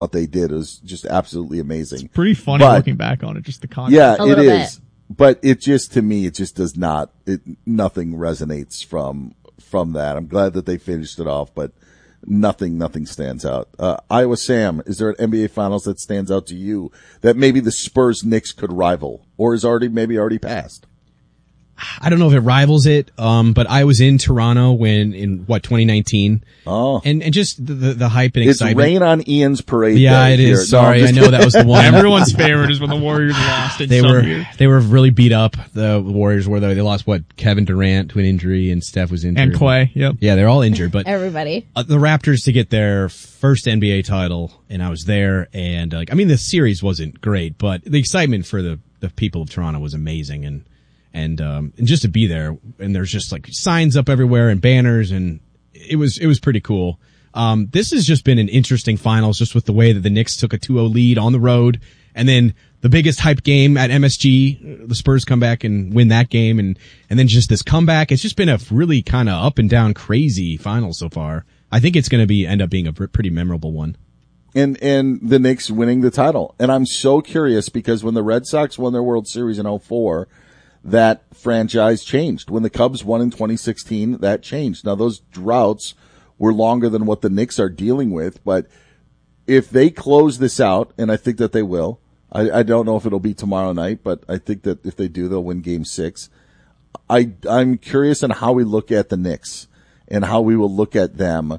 what they did is just absolutely amazing. It's pretty funny looking back on it, just the concept. Yeah, it is. But it just, to me, it just does not, nothing resonates from that. I'm glad that they finished it off, but nothing stands out. Iowa Sam, is there an NBA Finals that stands out to you that maybe the Spurs Knicks could rival, or is already passed? I don't know if it rivals it, but I was in Toronto in 2019. Oh. And just the hype and excitement. It's rain on Ian's parade. Yeah, it is. Sorry, I know that was the one. Everyone's favorite is when the Warriors lost. They were really beat up. The Warriors were, though. They lost Kevin Durant to an injury, and Steph was injured. And Clay, yep. Yeah, they're all injured, but everybody. The Raptors to get their first NBA title, and I was there, and the series wasn't great, but the excitement for the people of Toronto was amazing, and just to be there, and there's just signs up everywhere and banners, and it was pretty cool. This has just been an interesting finals, just with the way that the Knicks took a 2-0 lead on the road, and then the biggest hype game at MSG, the Spurs come back and win that game, and then just this comeback. It's just been a really kind of up and down crazy final so far. I think it's going to end up being a pretty memorable one. And the Knicks winning the title. And I'm so curious because when the Red Sox won their World Series in 2004, that franchise changed. When the Cubs won in 2016, that changed. Now, those droughts were longer than what the Knicks are dealing with, but if they close this out, and I think that they will, I don't know if it'll be tomorrow night, but I think that if they do, they'll win Game 6. I'm curious on how we look at the Knicks and how we will look at them.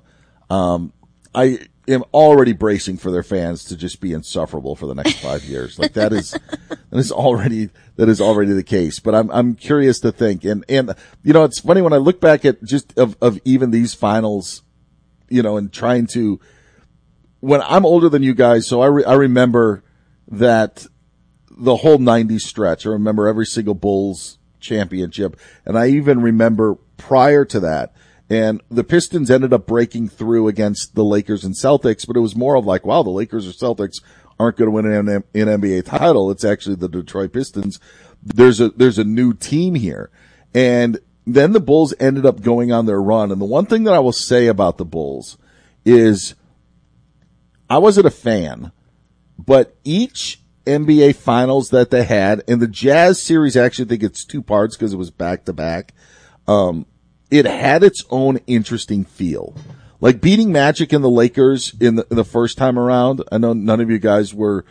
I am already bracing for their fans to just be insufferable for the next 5 years. That is already the case. But I'm curious to think. And it's funny when I look back at just of even these finals, and trying to, when I'm older than you guys, so I remember that the whole 90s stretch. I remember every single Bulls championship. And I even remember prior to that, and the Pistons ended up breaking through against the Lakers and Celtics, but it was more of wow, the Lakers or Celtics aren't going to win an NBA title. It's actually the Detroit Pistons. There's a new team here. And then the Bulls ended up going on their run. And the one thing that I will say about the Bulls is I wasn't a fan, but each NBA Finals that they had, and the Jazz series, actually I think it's 2 parts because it was back to back. It had its own interesting feel. Beating Magic and the Lakers in the first time around. I know none of you guys were,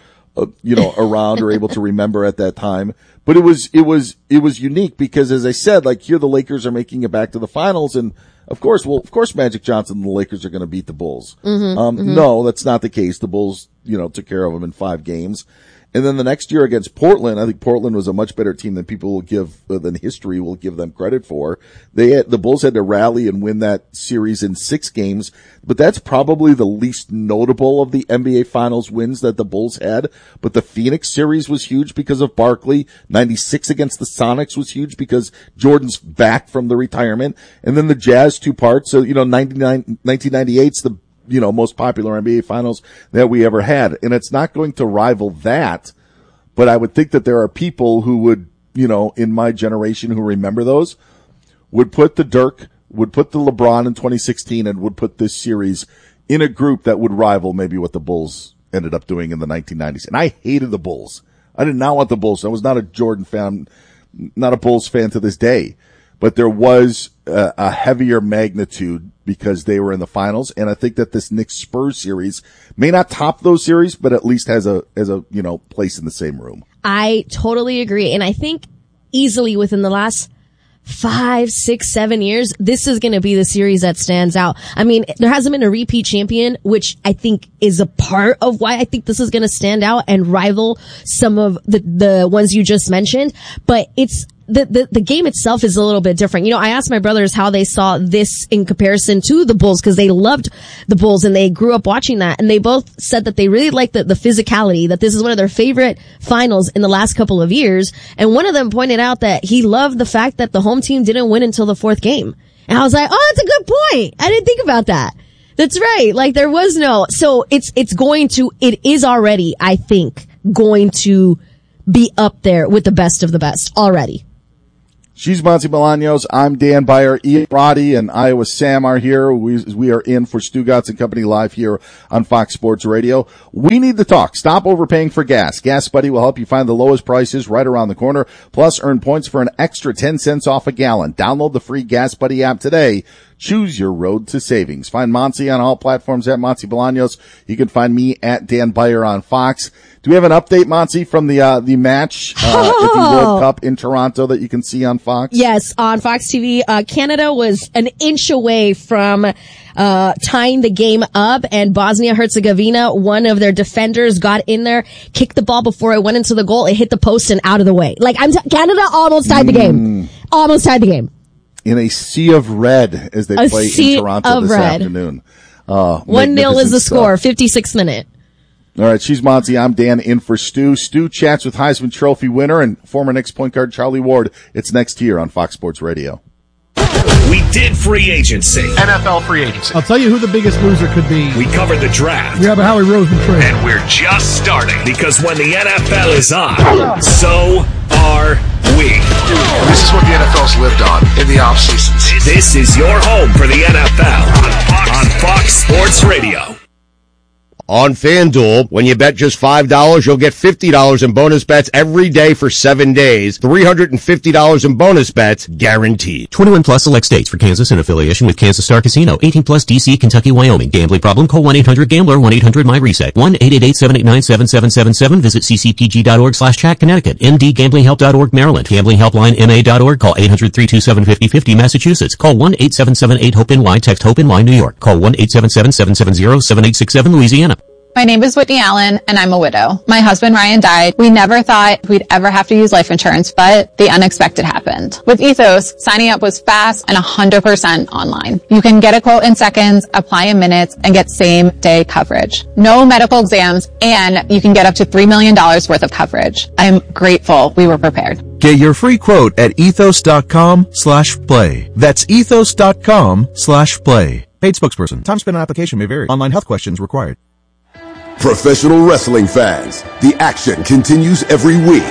around or able to remember at that time, but it was unique because, as I said, here the Lakers are making it back to the finals, and of course Magic Johnson and the Lakers are going to beat the Bulls. No, that's not the case. The Bulls, took care of them in 5 games. And then the next year against Portland, I think Portland was a much better team than than history will give them credit for. The Bulls had to rally and win that series in 6 games, but that's probably the least notable of the NBA Finals wins that the Bulls had. But the Phoenix series was huge because of Barkley. 96 against the Sonics was huge because Jordan's back from the retirement. And then the Jazz 2 parts. So, 1998's the most popular NBA Finals that we ever had. And it's not going to rival that, but I would think that there are people who would, in my generation who remember those, would put the Dirk, would put the LeBron in 2016, and would put this series in a group that would rival maybe what the Bulls ended up doing in the 1990s. And I hated the Bulls. I did not want the Bulls. I was not a Jordan fan, not a Bulls fan to this day. But there was a heavier magnitude because they were in the finals, and I think that this Knicks Spurs series may not top those series, but at least has a place in the same room. I totally agree, and I think easily within the last 5, 6, 7 years, this is going to be the series that stands out. I mean, there hasn't been a repeat champion, which I think is a part of why I think this is going to stand out and rival some of the ones you just mentioned, but it's the game itself is a little bit different. I asked my brothers how they saw this in comparison to the Bulls because they loved the Bulls and they grew up watching that. And they both said that they really liked the physicality, that this is one of their favorite finals in the last couple of years. And one of them pointed out that he loved the fact that the home team didn't win until the 4th game. And I was like, oh, that's a good point. I didn't think about that. That's right. There was so it is already, I think, going to be up there with the best of the best already. She's Monty Bolaños. I'm Dan Beyer. Ian Roddy and Iowa Sam are here. We are in for Stugotz and Company live here on Fox Sports Radio. We need to talk. Stop overpaying for gas. Gas Buddy will help you find the lowest prices right around the corner. Plus, earn points for an extra 10 cents off a gallon. Download the free Gas Buddy app today. Choose your road to savings. Find Monty on all platforms at Monty Bolaños. You can find me at Dan Beyer on Fox. Do we have an update, Monty, from the match at the World Cup in Toronto that you can see on Fox? Yes, on Fox TV. Canada was an inch away from tying the game up, and Bosnia-Herzegovina, one of their defenders, got in there, kicked the ball before it went into the goal. It hit the post and out of the way. Canada almost tied the game. Almost tied the game. In a sea of red as they play in Toronto this afternoon. 1-0 is the score, 56th minute. All right, she's Monty. I'm Dan in for Stu. Stu chats with Heisman Trophy winner and former Knicks point guard Charlie Ward. It's next here on Fox Sports Radio. We did free agency. NFL free agency. I'll tell you who the biggest loser could be. We covered the draft. Yeah, but Howie Roseman trade. And we're just starting. Because when the NFL is on, so are we. This is what the NFL's lived on in the off seasons. This is your home for the NFL on Fox Sports Radio. On FanDuel, when you bet just $5, you'll get $50 in bonus bets every day for 7 days. $350 in bonus bets guaranteed. 21 plus select states. For Kansas in affiliation with Kansas Star Casino. 18 plus DC, Kentucky, Wyoming. Gambling problem? Call 1-800-GAMBLER. 1-800-MyReset. 1-888-789-7777. Visit ccpg.org/chat. Connecticut. mdgamblinghelp.org Maryland. gamblinghelplinema.org. Call 800-327-5050 Massachusetts. Call 1-877-8-HOPE-NY. Text HOPE-NY New York. Call 1-877-770-7867 Louisiana. My name is Whitney Allen, and I'm a widow. My husband, Ryan, died. We never thought we'd ever have to use life insurance, but the unexpected happened. With Ethos, signing up was fast and 100% online. You can get a quote in seconds, apply in minutes, and get same-day coverage. No medical exams, and you can get up to $3 million worth of coverage. I'm grateful we were prepared. Get your free quote at ethos.com/play. That's ethos.com/play. Paid spokesperson. Time spent on application may vary. Online health questions required. Professional wrestling fans, the action continues every week.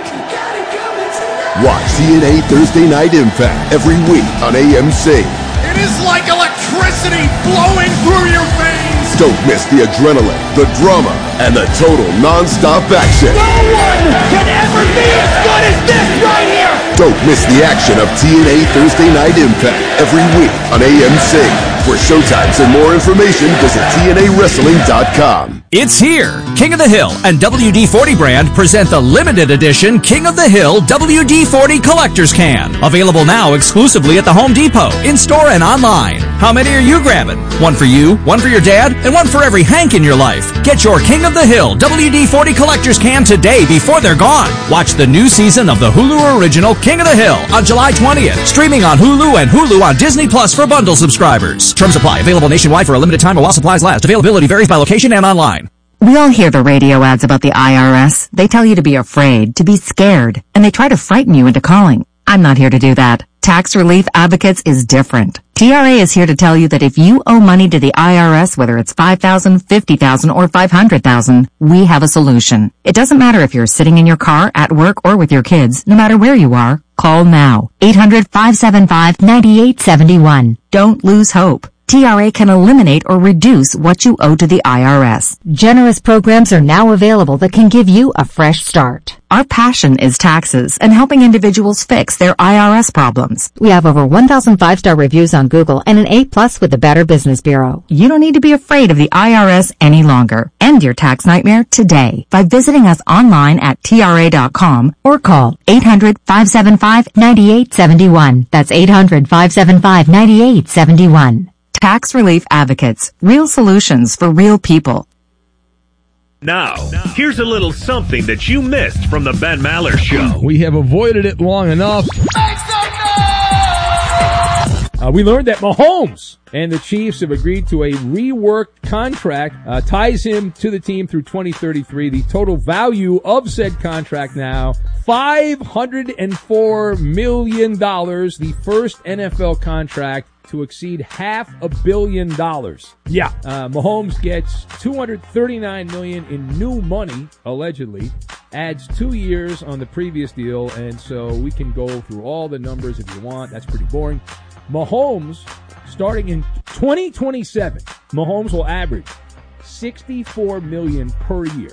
Watch TNA Thursday Night Impact every week on AMC. It is like electricity flowing through your veins. Don't miss the adrenaline, the drama, and the total non-stop action. No one can ever be as good as this right here. Don't miss the action of TNA Thursday Night Impact every week on AMC. For showtimes and more information, visit TNAWrestling.com. It's here! King of the Hill and WD-40 brand present the limited edition King of the Hill WD-40 Collector's Can. Available now exclusively at the Home Depot, in-store and online. How many are you grabbing? One for you, one for your dad, and one for every Hank in your life. Get your King of the Hill WD-40 Collector's Can today before they're gone. Watch the new season of the Hulu original King of the Hill on July 20th. Streaming on Hulu and Hulu on Disney Plus for bundle subscribers. Terms apply. Available nationwide for a limited time while supplies last. Availability varies by location and online. We all hear the radio ads about the IRS. They tell you to be afraid, to be scared, and they try to frighten you into calling. I'm not here to do that. Tax Relief Advocates is different. TRA is here to tell you that if you owe money to the IRS, whether it's $5,000, $50,000, or $500,000, we have a solution. It doesn't matter if you're sitting in your car, at work, or with your kids. No matter where you are, call now. 800-575-9871. Don't lose hope. TRA can eliminate or reduce what you owe to the IRS. Generous programs are now available that can give you a fresh start. Our passion is taxes and helping individuals fix their IRS problems. We have over 1,000 5-star reviews on Google and an A+ with the Better Business Bureau. You don't need to be afraid of the IRS any longer. End your tax nightmare today by visiting us online at TRA.com or call 800-575-9871. That's 800-575-9871. Tax Relief Advocates. Real solutions for real people. Now, here's a little something that you missed from the Ben Maller Show. We have avoided it long enough. We learned that Mahomes and the Chiefs have agreed to a reworked contract, ties him to the team through 2033. The total value of said contract now, $504 million, the first NFL contract to exceed $500 million. Mahomes gets $239 million in new money, allegedly, adds 2 years on the previous deal, and so we can go through all the numbers if you want. That's pretty boring. Mahomes, starting in 2027, Mahomes will average $64 million per year.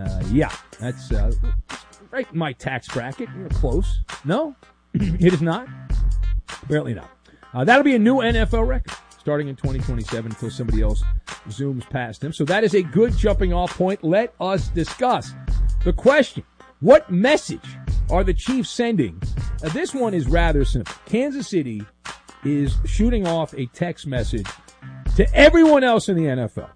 That's right in my tax bracket. You're close. No, it is not. Apparently not. That'll be a new NFL record starting in 2027 until somebody else zooms past him. So that is a good jumping off point. Let us discuss the question. What message are the Chiefs sending? This one is rather simple. Kansas City is shooting off a text message to everyone else in the NFL.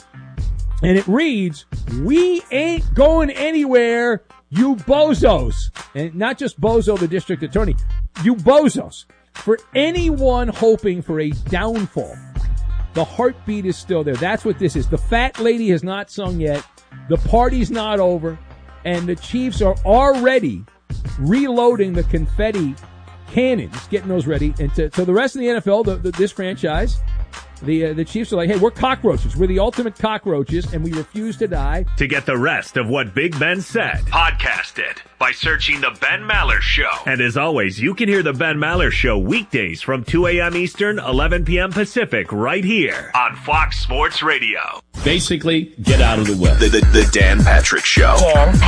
And it reads, "We ain't going anywhere, you bozos." And not just Bozo, the district attorney. You bozos. For anyone hoping for a downfall, the heartbeat is still there. That's what this is. The fat lady has not sung yet. The party's not over. And the Chiefs are already reloading the confetti cannons, getting those ready. And to the rest of the NFL, this franchise, the Chiefs are like, hey, we're cockroaches. We're the ultimate cockroaches, and we refuse to die. To get the rest of what Big Ben said, podcast it by searching The Ben Maller Show. And as always, you can hear The Ben Maller Show weekdays from 2 a.m. Eastern, 11 p.m. Pacific, right here on Fox Sports Radio. Basically, get out of the way. The Dan Patrick Show. Dan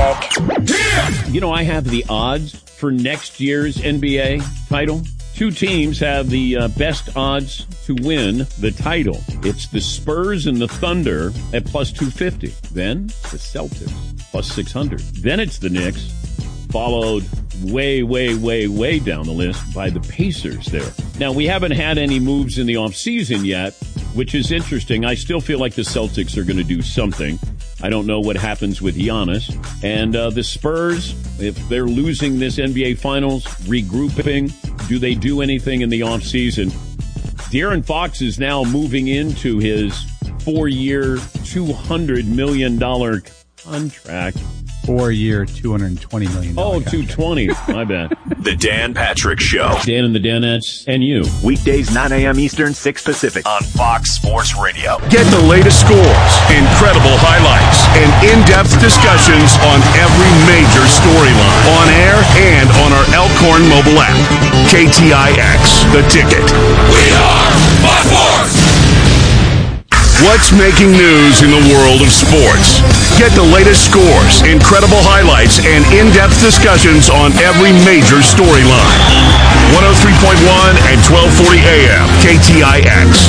Patrick. You know, I have the odds for next year's NBA title. 2 teams have the best odds to win the title. It's the Spurs and the Thunder at plus 250. Then the Celtics plus 600. Then it's the Knicks, followed way down the list by the Pacers there. Now, we haven't had any moves in the offseason yet, which is interesting. I still feel like the Celtics are going to do something. I don't know what happens with Giannis. And the Spurs, if they're losing this NBA Finals, regrouping, do they do anything in the offseason? De'Aaron Fox is now moving into his 4-year, $200 million contract. 4-year, $220 million. Oh, 220. My bad. The Dan Patrick Show. Dan and the Danettes and you. Weekdays, 9 a.m. Eastern, 6 Pacific on Fox Sports Radio. Get the latest scores, incredible highlights, and in-depth discussions on every major storyline. On air and on our Elkhorn mobile app. KTIX, The Ticket. We are Fox Sports! What's making news in the world of sports? Get the latest scores, incredible highlights, and in-depth discussions on every major storyline. 103.1 and 1240 AM, KTIX.